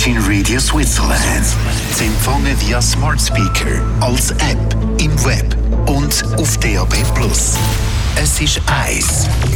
Virgin Radio Switzerland. Zu empfangen via Smart Speaker, als App, im Web und auf DAB+. Es ist 1